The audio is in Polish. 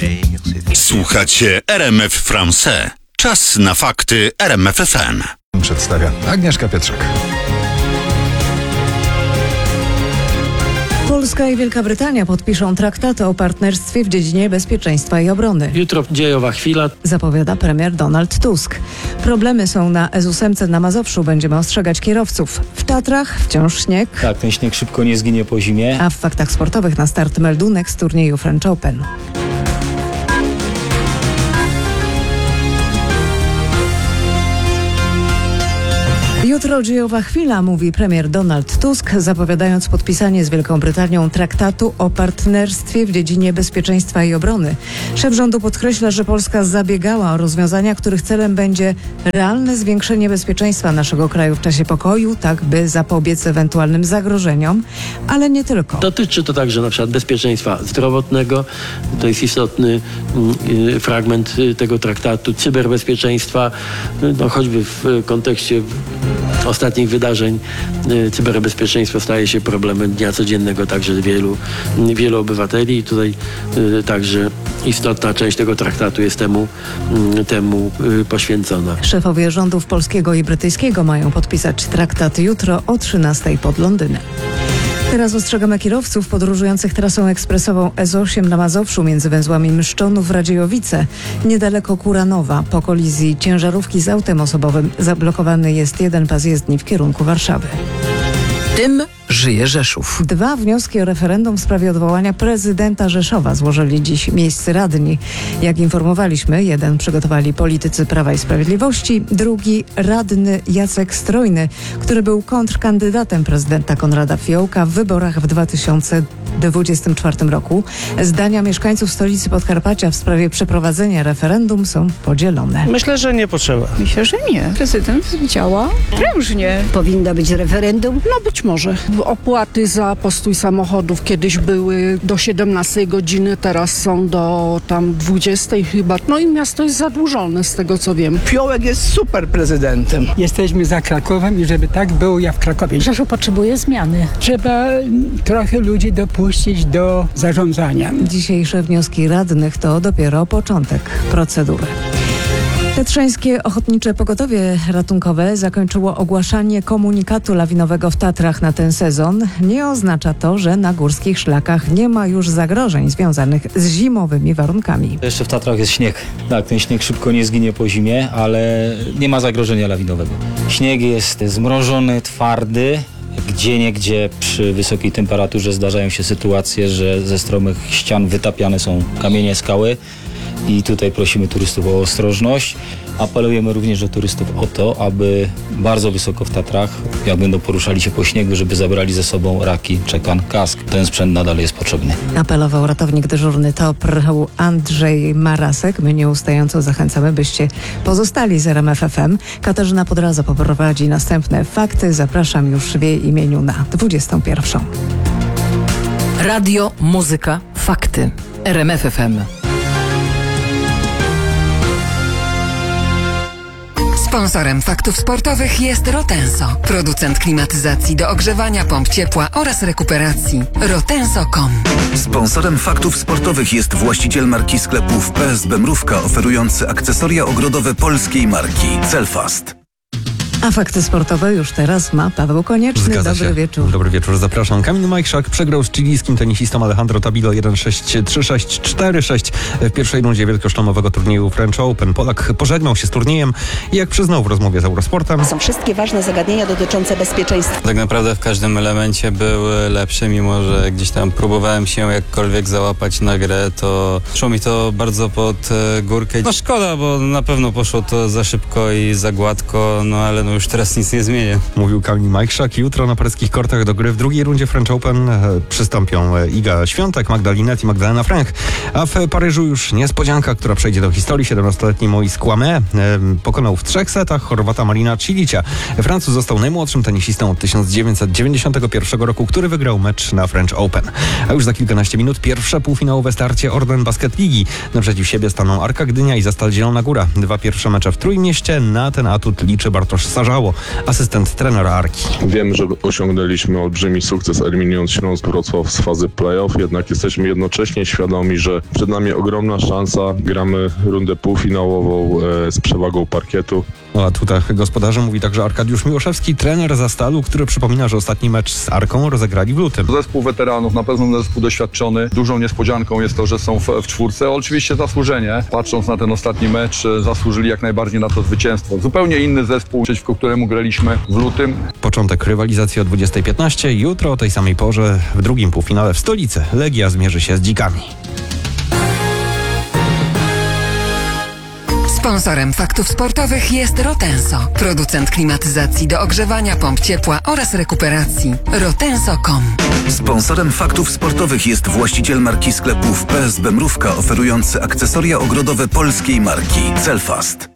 Słuchacie RMF Français. Czas na fakty RMF FM. Przedstawia Agnieszka Pietrzak. Polska i Wielka Brytania podpiszą traktaty o partnerstwie w dziedzinie bezpieczeństwa i obrony. Jutro dziejowa chwila. Zapowiada premier Donald Tusk. Problemy są na S8 na Mazowszu. Będziemy ostrzegać kierowców. W Tatrach wciąż śnieg. Tak, ten śnieg szybko nie zginie po zimie. A w faktach sportowych na start meldunek z turnieju French Open. Jutro dziejowa chwila, mówi premier Donald Tusk, zapowiadając podpisanie z Wielką Brytanią traktatu o partnerstwie w dziedzinie bezpieczeństwa i obrony. Szef rządu podkreśla, że Polska zabiegała o rozwiązania, których celem będzie realne zwiększenie bezpieczeństwa naszego kraju w czasie pokoju, tak by zapobiec ewentualnym zagrożeniom, ale nie tylko. Dotyczy to także na przykład bezpieczeństwa zdrowotnego. To jest istotny fragment tego traktatu. Cyberbezpieczeństwa, no choćby w kontekście ostatnich wydarzeń cyberbezpieczeństwo staje się problemem dnia codziennego także wielu obywateli i tutaj także istotna część tego traktatu jest temu poświęcona. Szefowie rządów polskiego i brytyjskiego mają podpisać traktat jutro o 13:00 pod Londynem. Teraz ostrzegamy kierowców podróżujących trasą ekspresową S8 na Mazowszu między węzłami Myszczonów-Radziejowice, niedaleko Kuranowa. Po kolizji ciężarówki z autem osobowym zablokowany jest jeden pas jezdni w kierunku Warszawy. Tym żyje Rzeszów. 2 wnioski o referendum w sprawie odwołania prezydenta Rzeszowa złożyli dziś miejscy radni. Jak informowaliśmy, jeden przygotowali politycy Prawa i Sprawiedliwości, drugi radny Jacek Strojny, który był kontrkandydatem prezydenta Konrada Fiołka w wyborach w 2024 roku. Zdania mieszkańców stolicy Podkarpacia w sprawie przeprowadzenia referendum są podzielone. Myślę, że nie potrzeba. Myślę, że nie. Prezydent działa prężnie. Powinno być referendum? No być może. Opłaty za postój samochodów kiedyś były do 17 godziny, teraz są do tam 20 chyba. No i miasto jest zadłużone z tego co wiem. Fiołek jest super prezydentem. Jesteśmy za Krakowem i żeby tak było jak w Krakowie. Rzeszów potrzebuje zmiany. Trzeba trochę ludzi dopuścić do zarządzania. Dzisiejsze wnioski radnych to dopiero początek procedury. Tatrzańskie Ochotnicze Pogotowie Ratunkowe zakończyło ogłaszanie komunikatu lawinowego w Tatrach na ten sezon. Nie oznacza to, że na górskich szlakach nie ma już zagrożeń związanych z zimowymi warunkami. Jeszcze w Tatrach jest śnieg. Tak, ten śnieg szybko nie zginie po zimie, ale nie ma zagrożenia lawinowego. Śnieg jest zmrożony, twardy. Gdzieniegdzie przy wysokiej temperaturze zdarzają się sytuacje, że ze stromych ścian wytapiane są kamienie, skały. I tutaj prosimy turystów o ostrożność. Apelujemy również do turystów o to, aby bardzo wysoko w Tatrach, jak będą poruszali się po śniegu, żeby zabrali ze sobą raki, czekan, kask. Ten sprzęt nadal jest potrzebny. Apelował ratownik dyżurny TOPR Andrzej Marasek. My nieustająco zachęcamy, byście pozostali z RMF FM. Katarzyna Podraza poprowadzi następne fakty. Zapraszam już w jej imieniu na 21:00. Radio, muzyka, fakty. RMF FM. Sponsorem faktów sportowych jest Rotenso, producent klimatyzacji do ogrzewania, pomp ciepła oraz rekuperacji. Rotenso.com. Sponsorem faktów sportowych jest właściciel marki sklepów PSB Mrówka, oferujący akcesoria ogrodowe polskiej marki Celfast. A fakty sportowe już teraz ma Paweł Konieczny. Dobry wieczór. Dobry wieczór, zapraszam. Kamil Majchrzak przegrał z chilijskim tenisistą Alejandro Tabilo 1-6, 3-6, 4-6 w pierwszej rundzie wielkoszlemowego turnieju French Open. Polak pożegnał się z turniejem i jak przyznał w rozmowie z Eurosportem, są wszystkie ważne zagadnienia dotyczące bezpieczeństwa. Tak naprawdę w każdym elemencie był lepszy, mimo że gdzieś tam próbowałem się jakkolwiek załapać na grę, to szło mi to bardzo pod górkę. No szkoda, bo na pewno poszło to za szybko i za gładko, no ale no już teraz nic nie zmienię. Mówił Kamil Majchrzak. Jutro na paryskich kortach do gry w drugiej rundzie French Open przystąpią Iga Świątek, Magda Linette i Magdalena Frank. A w Paryżu już niespodzianka, która przejdzie do historii. 17-letni Moïse Kouamé pokonał w 3 setach Chorwata Marina Cilicia. Francuz został najmłodszym tenisistą od 1991 roku, który wygrał mecz na French Open. A już za kilkanaście minut pierwsze półfinałowe starcie Orlen Basket Ligi. Naprzeciw siebie staną Arka Gdynia i Zastal Zielona Góra. 2 pierwsze mecze w Trójmieście. Na ten atut liczy Bartosz Sarzycki. powtarzało asystent trenera Arki. Wiemy, że osiągnęliśmy olbrzymi sukces, eliminując Śląsk Wrocław z fazy play-off, jednak jesteśmy jednocześnie świadomi, że przed nami ogromna szansa. Gramy rundę półfinałową z przewagą parkietu. O atutach gospodarzy mówi także Arkadiusz Miłoszewski, trener Zastalu, który przypomina, że ostatni mecz z Arką rozegrali w lutym. Zespół weteranów, na pewno zespół doświadczony. Dużą niespodzianką jest to, że są w czwórce. Oczywiście zasłużenie. Patrząc na ten ostatni mecz, zasłużyli jak najbardziej na to zwycięstwo. Zupełnie inny zespół, przeciwko któremu graliśmy w lutym. Początek rywalizacji o 20:15. Jutro o tej samej porze w drugim półfinale w stolicy Legia zmierzy się z Dzikami. Sponsorem Faktów Sportowych jest Rotenso, producent klimatyzacji do ogrzewania, pomp ciepła oraz rekuperacji. Rotenso.com. Sponsorem Faktów Sportowych jest właściciel marki sklepów PSB Mrówka, oferujący akcesoria ogrodowe polskiej marki Celfast.